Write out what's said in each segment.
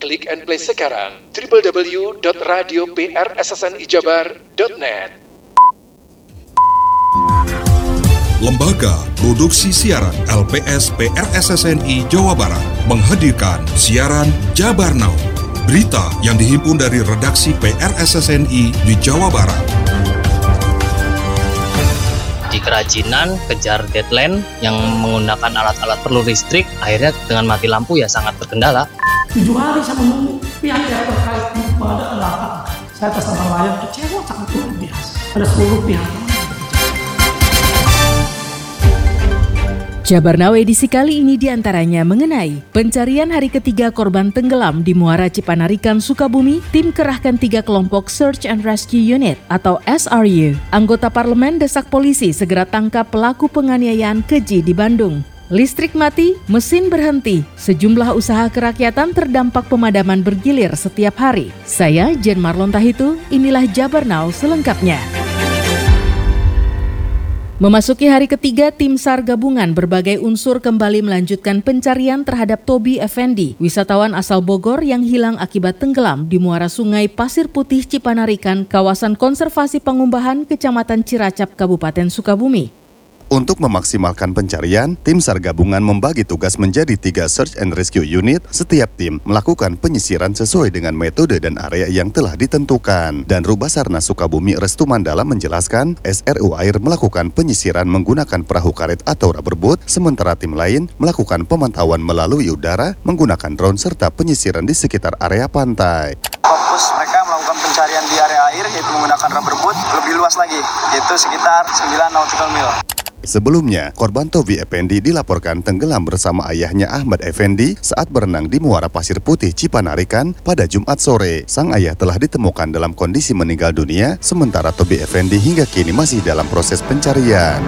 Klik and Play sekarang www.radioprssnijabar.net. Lembaga Produksi Siaran LPS PRSSNI Jawa Barat menghadirkan siaran Jabar Now, berita yang dihimpun dari redaksi PRSSNI di Jawa Barat. Di kerajinan, kejar deadline yang menggunakan alat-alat perlu listrik, akhirnya dengan mati lampu ya sangat terkendala. 7 hari saya menunggu pihak yang terkait pada langkah. Saya atas nama nelayan kecewa sangat luar biasa. Ada 10 pihak. Jabar Now edisi kali ini diantaranya mengenai pencarian hari ketiga korban tenggelam di Muara Cipanarikan, Sukabumi. Tim kerahkan 3 kelompok Search and Rescue Unit atau SRU. Anggota parlemen desak polisi segera tangkap pelaku penganiayaan keji di Bandung. Listrik mati, mesin berhenti. Sejumlah usaha kerakyatan terdampak pemadaman bergilir setiap hari. Saya Jen Marlon Tahitu, inilah Jabar Now selengkapnya. Memasuki hari ketiga, tim SAR gabungan berbagai unsur kembali melanjutkan pencarian terhadap Tobi Effendi, wisatawan asal Bogor yang hilang akibat tenggelam di muara Sungai Pasir Putih Cipanarikan, kawasan konservasi Pangumbahan, Kecamatan Ciracap, Kabupaten Sukabumi. Untuk memaksimalkan pencarian, tim SAR gabungan membagi tugas menjadi 3 Search and Rescue Unit. Setiap tim melakukan penyisiran sesuai dengan metode dan area yang telah ditentukan. Dan Rubasarnas Sukabumi Restu Mandala menjelaskan, SRU Air melakukan penyisiran menggunakan perahu karet atau rubberboat, sementara tim lain melakukan pemantauan melalui udara menggunakan drone serta penyisiran di sekitar area pantai. Fokus mereka melakukan pencarian di area air yaitu menggunakan rubberboat lebih luas lagi, yaitu sekitar 9 nautical mil. Sebelumnya, korban Tobi Effendi dilaporkan tenggelam bersama ayahnya Ahmad Effendi saat berenang di Muara Pasir Putih Cipanarikan pada Jumat sore. Sang ayah telah ditemukan dalam kondisi meninggal dunia, sementara Tobi Effendi hingga kini masih dalam proses pencarian.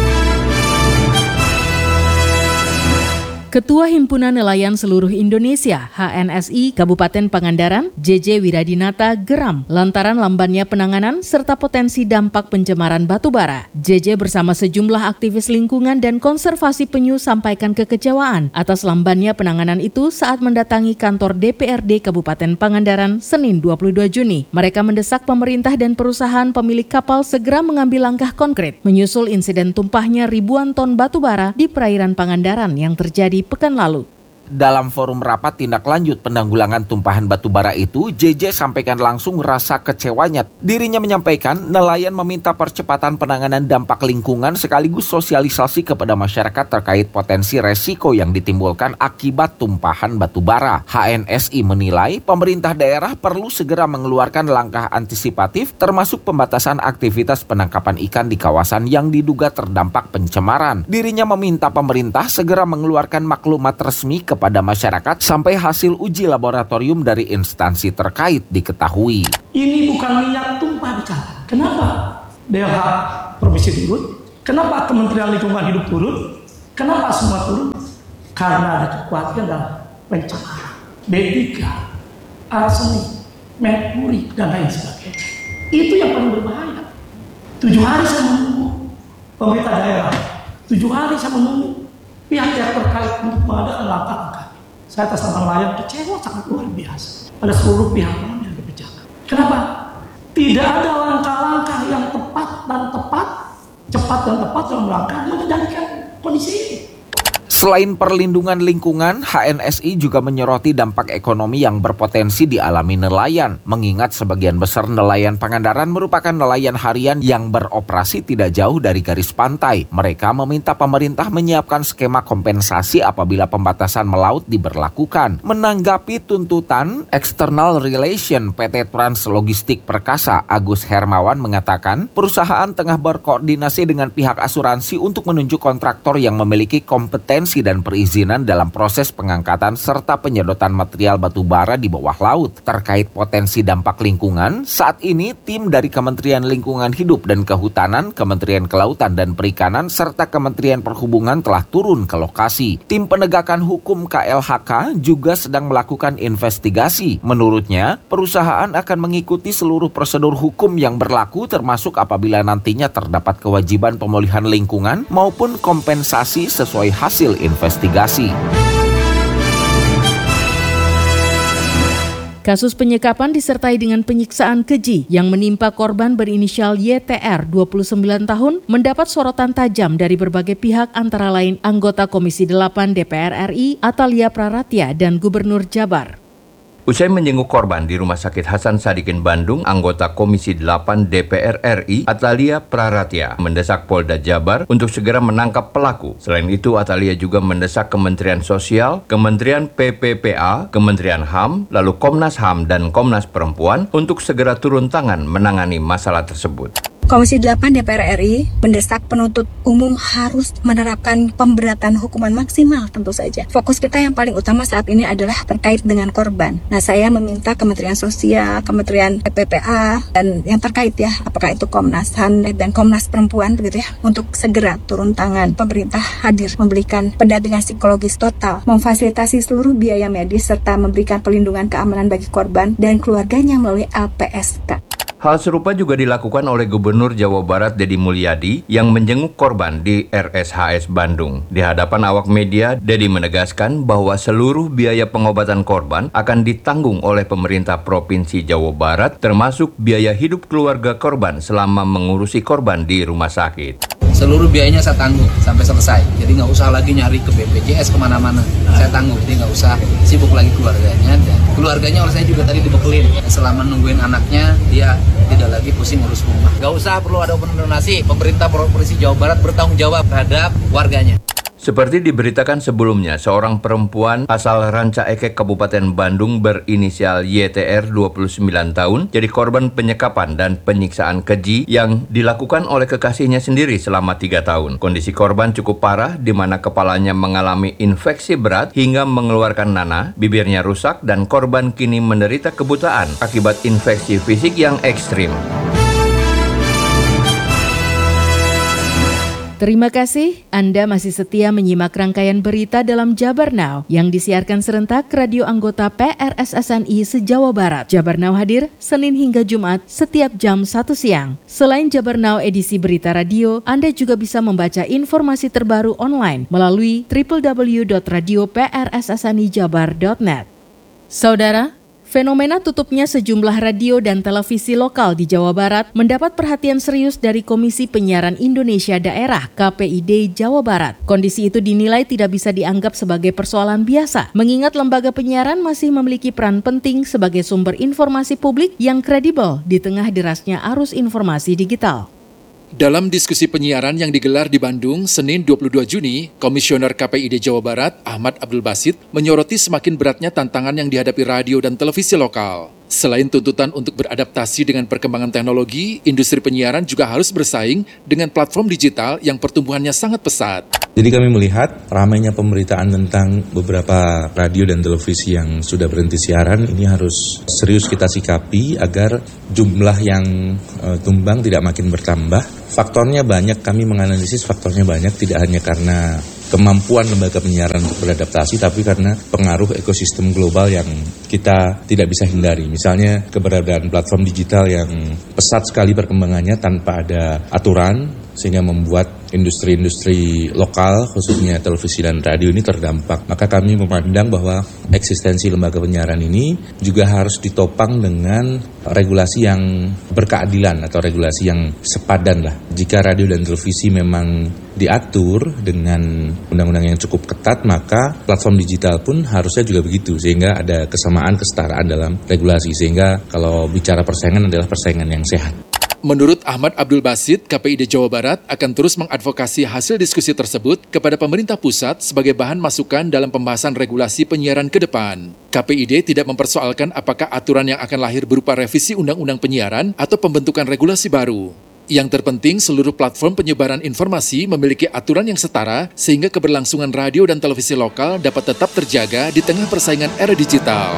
Ketua Himpunan Nelayan Seluruh Indonesia HNSI Kabupaten Pangandaran, JJ Wiradinata geram lantaran lambannya penanganan serta potensi dampak pencemaran batubara. JJ bersama sejumlah aktivis lingkungan dan konservasi penyu sampaikan kekecewaan atas lambannya penanganan itu saat mendatangi kantor DPRD Kabupaten Pangandaran Senin 22 Juni. Mereka mendesak pemerintah dan perusahaan pemilik kapal segera mengambil langkah konkret menyusul insiden tumpahnya ribuan ton batubara di perairan Pangandaran yang terjadi pekan lalu. Dalam forum rapat tindak lanjut penanggulangan tumpahan batubara itu, JJ sampaikan langsung rasa kecewanya. Dirinya menyampaikan nelayan meminta percepatan penanganan dampak lingkungan sekaligus sosialisasi kepada masyarakat terkait potensi resiko yang ditimbulkan akibat tumpahan batubara. HNSI menilai pemerintah daerah perlu segera mengeluarkan langkah antisipatif termasuk pembatasan aktivitas penangkapan ikan di kawasan yang diduga terdampak pencemaran. Dirinya meminta pemerintah segera mengeluarkan maklumat resmi kepada masyarakat sampai hasil uji laboratorium dari instansi terkait diketahui. Ini bukan minyak tumpah bicara. Kenapa DLH Provinsi turun? Kenapa Kementerian Lingkungan Hidup turun? Kenapa semua turun? Karena ada kekhawatiran dalam pencemaran. B3, arsenik, merkuri, dan lain sebagainya. Itu yang paling berbahaya. 7 hari saya menunggu pemerintah daerah. 7 hari saya menunggu pihak yang terkait untuk mengadakan langkah-langkah. Saya atas nama nelayan kecewa sangat luar biasa. Ada 10 pihak yang dikerjakan. Kenapa? Tidak ada langkah-langkah yang cepat dan tepat dalam langkah mengendalikan kondisi ini. Selain perlindungan lingkungan, HNSI juga menyoroti dampak ekonomi yang berpotensi dialami nelayan. Mengingat sebagian besar nelayan Pangandaran merupakan nelayan harian yang beroperasi tidak jauh dari garis pantai. Mereka meminta pemerintah menyiapkan skema kompensasi apabila pembatasan melaut diberlakukan. Menanggapi tuntutan, External Relation PT Trans Logistik Perkasa Agus Hermawan mengatakan, perusahaan tengah berkoordinasi dengan pihak asuransi untuk menunjuk kontraktor yang memiliki kompetensi dan perizinan dalam proses pengangkatan serta penyedotan material batubara di bawah laut. Terkait potensi dampak lingkungan, saat ini tim dari Kementerian Lingkungan Hidup dan Kehutanan, Kementerian Kelautan dan Perikanan, serta Kementerian Perhubungan telah turun ke lokasi. Tim penegakan hukum KLHK juga sedang melakukan investigasi. Menurutnya, perusahaan akan mengikuti seluruh prosedur hukum yang berlaku termasuk apabila nantinya terdapat kewajiban pemulihan lingkungan maupun kompensasi sesuai hasil investigasi. Kasus penyekapan disertai dengan penyiksaan keji yang menimpa korban berinisial YTR 29 tahun mendapat sorotan tajam dari berbagai pihak antara lain anggota Komisi 8 DPR RI Atalia Praratya dan Gubernur Jabar. Usai menjenguk korban di Rumah Sakit Hasan Sadikin Bandung, anggota Komisi 8 DPR RI Atalia Praratya mendesak Polda Jabar untuk segera menangkap pelaku. Selain itu, Atalia juga mendesak Kementerian Sosial, Kementerian PPPA, Kementerian HAM, lalu Komnas HAM dan Komnas Perempuan untuk segera turun tangan menangani masalah tersebut. Komisi 8 DPR RI mendesak penuntut umum harus menerapkan pemberatan hukuman maksimal tentu saja. Fokus kita yang paling utama saat ini adalah terkait dengan korban. Nah, saya meminta Kementerian Sosial, Kementerian PPPA, dan yang terkait ya, apakah itu Komnas HAM dan Komnas Perempuan begitu ya, untuk segera turun tangan. Pemerintah hadir memberikan pendampingan psikologis total, memfasilitasi seluruh biaya medis, serta memberikan perlindungan keamanan bagi korban dan keluarganya melalui LPSK. Hal serupa juga dilakukan oleh Gubernur Jawa Barat Deddy Mulyadi yang menjenguk korban di RSHS Bandung. Di hadapan awak media, Deddy menegaskan bahwa seluruh biaya pengobatan korban akan ditanggung oleh pemerintah Provinsi Jawa Barat, termasuk biaya hidup keluarga korban selama mengurusi korban di rumah sakit. Seluruh biayanya saya tanggung sampai selesai. Jadi nggak usah lagi nyari ke BPJS kemana-mana. Saya tanggung, jadi nggak usah sibuk lagi keluarganya. Dan keluarganya oleh saya juga tadi dibekelin. Selama nungguin anaknya, dia tidak lagi pusing ngurus rumah. Nggak usah perlu ada open donasi. Pemerintah Provinsi Jawa Barat bertanggung jawab terhadap warganya. Seperti diberitakan sebelumnya, seorang perempuan asal Ranca Ekek Kabupaten Bandung berinisial YTR 29 tahun jadi korban penyekapan dan penyiksaan keji yang dilakukan oleh kekasihnya sendiri selama 3 tahun. Kondisi korban cukup parah di mana kepalanya mengalami infeksi berat hingga mengeluarkan nanah, bibirnya rusak dan korban kini menderita kebutaan akibat infeksi fisik yang ekstrim. Terima kasih Anda masih setia menyimak rangkaian berita dalam Jabar Now yang disiarkan serentak radio anggota PRSSNI se-Jawa Barat. Jabar Now hadir Senin hingga Jumat setiap jam 1 siang. Selain Jabar Now edisi berita radio, Anda juga bisa membaca informasi terbaru online melalui www.radioprssnijabar.net. Saudara, fenomena tutupnya sejumlah radio dan televisi lokal di Jawa Barat mendapat perhatian serius dari Komisi Penyiaran Indonesia Daerah KPID Jawa Barat. Kondisi itu dinilai tidak bisa dianggap sebagai persoalan biasa, mengingat lembaga penyiaran masih memiliki peran penting sebagai sumber informasi publik yang kredibel di tengah derasnya arus informasi digital. Dalam diskusi penyiaran yang digelar di Bandung, Senin 22 Juni, Komisioner KPID Jawa Barat, Ahmad Abdul Basit, menyoroti semakin beratnya tantangan yang dihadapi radio dan televisi lokal. Selain tuntutan untuk beradaptasi dengan perkembangan teknologi, industri penyiaran juga harus bersaing dengan platform digital yang pertumbuhannya sangat pesat. Jadi kami melihat ramainya pemberitaan tentang beberapa radio dan televisi yang sudah berhenti siaran, ini harus serius kita sikapi agar jumlah yang tumbang tidak makin bertambah. Faktornya banyak, kami menganalisis faktornya banyak, tidak hanya karena kemampuan lembaga penyiaran untuk beradaptasi, tapi karena pengaruh ekosistem global yang kita tidak bisa hindari. Misalnya keberadaan platform digital yang pesat sekali perkembangannya tanpa ada aturan, sehingga membuat industri-industri lokal, khususnya televisi dan radio ini terdampak. Maka kami memandang bahwa eksistensi lembaga penyiaran ini juga harus ditopang dengan regulasi yang berkeadilan atau regulasi yang sepadan lah. Jika radio dan televisi memang diatur dengan undang-undang yang cukup ketat, maka platform digital pun harusnya juga begitu, sehingga ada kesamaan, kesetaraan dalam regulasi, sehingga kalau bicara persaingan adalah persaingan yang sehat. Menurut Ahmad Abdul Basit, KPID Jawa Barat akan terus mengadvokasi hasil diskusi tersebut kepada pemerintah pusat sebagai bahan masukan dalam pembahasan regulasi penyiaran ke depan. KPID tidak mempersoalkan apakah aturan yang akan lahir berupa revisi undang-undang penyiaran atau pembentukan regulasi baru. Yang terpenting, seluruh platform penyebaran informasi memiliki aturan yang setara sehingga keberlangsungan radio dan televisi lokal dapat tetap terjaga di tengah persaingan era digital.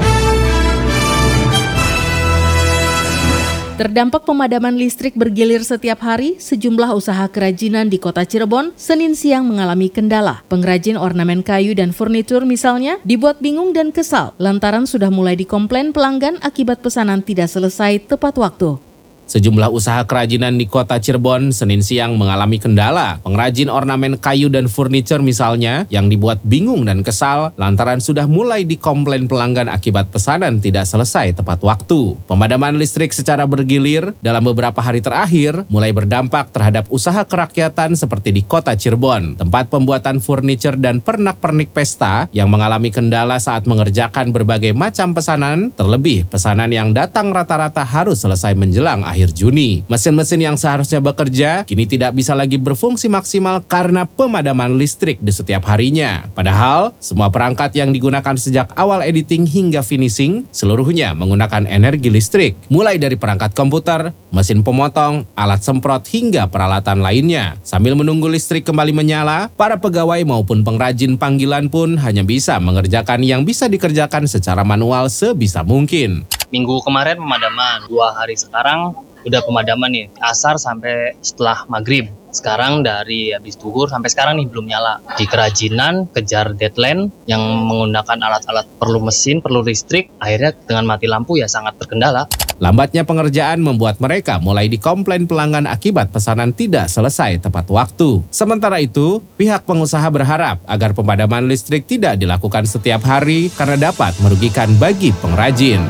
Terdampak pemadaman listrik bergilir setiap hari, sejumlah usaha kerajinan di kota Cirebon Senin siang mengalami kendala. Pengrajin ornamen kayu dan furnitur misalnya dibuat bingung dan kesal lantaran sudah mulai dikomplain pelanggan akibat pesanan tidak selesai tepat waktu. Sejumlah usaha kerajinan di kota Cirebon Senin siang mengalami kendala. Pengrajin ornamen kayu dan furniture misalnya yang dibuat bingung dan kesal lantaran sudah mulai dikomplain pelanggan akibat pesanan tidak selesai tepat waktu. Pemadaman listrik secara bergilir dalam beberapa hari terakhir mulai berdampak terhadap usaha kerakyatan seperti di kota Cirebon, tempat pembuatan furniture dan pernak-pernik pesta yang mengalami kendala saat mengerjakan berbagai macam pesanan, terlebih pesanan yang datang rata-rata harus selesai menjelang akhir Juni. Mesin-mesin yang seharusnya bekerja kini tidak bisa lagi berfungsi maksimal karena pemadaman listrik di setiap harinya. Padahal, semua perangkat yang digunakan sejak awal editing hingga finishing seluruhnya menggunakan energi listrik, mulai dari perangkat komputer, mesin pemotong, alat semprot hingga peralatan lainnya. Sambil menunggu listrik kembali menyala, para pegawai maupun pengrajin panggilan pun hanya bisa mengerjakan yang bisa dikerjakan secara manual sebisa mungkin. Minggu kemarin pemadaman, 2 hari sekarang udah pemadaman nih, asar sampai setelah maghrib. Sekarang dari habis zuhur sampai sekarang nih belum nyala. Di kerajinan kejar deadline yang menggunakan alat-alat perlu mesin, perlu listrik, akhirnya dengan mati lampu ya sangat terkendala. Lambatnya pengerjaan membuat mereka mulai dikomplain pelanggan akibat pesanan tidak selesai tepat waktu. Sementara itu, pihak pengusaha berharap agar pemadaman listrik tidak dilakukan setiap hari karena dapat merugikan bagi pengrajin.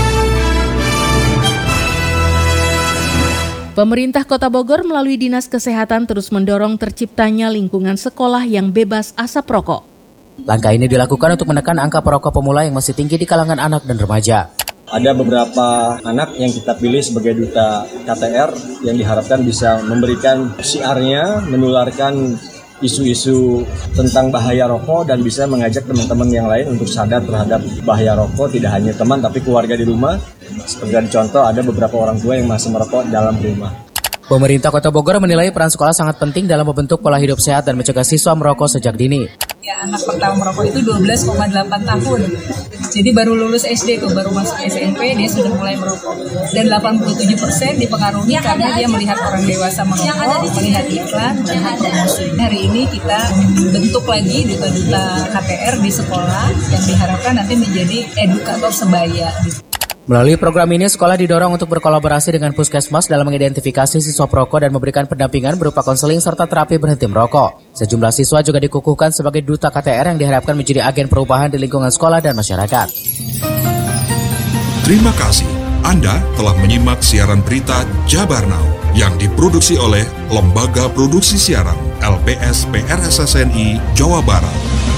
Pemerintah Kota Bogor melalui Dinas Kesehatan terus mendorong terciptanya lingkungan sekolah yang bebas asap rokok. Langkah ini dilakukan untuk menekan angka perokok pemula yang masih tinggi di kalangan anak dan remaja. Ada beberapa anak yang kita pilih sebagai duta KTR yang diharapkan bisa memberikan siarnya, menularkan isu-isu tentang bahaya rokok dan bisa mengajak teman-teman yang lain untuk sadar terhadap bahaya rokok, tidak hanya teman tapi keluarga di rumah. Sebagai contoh, ada beberapa orang tua yang masih merokok dalam rumah. Pemerintah Kota Bogor menilai peran sekolah sangat penting dalam membentuk pola hidup sehat dan mencegah siswa merokok sejak dini. Ya, anak pertama merokok itu 12,8 tahun. Jadi baru lulus SD tuh, baru masuk SMP dia sudah mulai merokok. Dan 87% dipengaruhi karena dia melihat orang dewasa merokok, melihat iklan, melihat promosi. Hari ini kita bentuk lagi duta-duta KTR di sekolah yang diharapkan nanti menjadi edukator sebaya. Melalui program ini, sekolah didorong untuk berkolaborasi dengan Puskesmas dalam mengidentifikasi siswa perokok dan memberikan pendampingan berupa konseling serta terapi berhenti merokok. Sejumlah siswa juga dikukuhkan sebagai duta KTR yang diharapkan menjadi agen perubahan di lingkungan sekolah dan masyarakat. Terima kasih. Anda telah menyimak siaran berita Jabar Now yang diproduksi oleh Lembaga Produksi Siaran LPS PRSSNI Jawa Barat.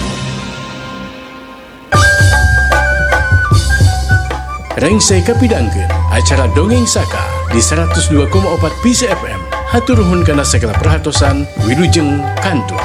Rengsai kapidangkeun acara Dongeng Saka di 102,4 PC FM. Hatur nuhun kana segala perhatosan, wilujeng kantur.